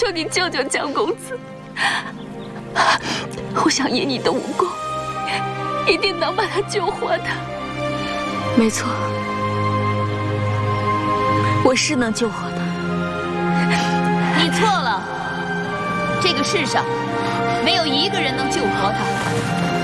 求你救救江公子！我想以你的武功，一定能把他救活的。 没错，我是能救活他。 你错了，这个世上没有一个人能救活他。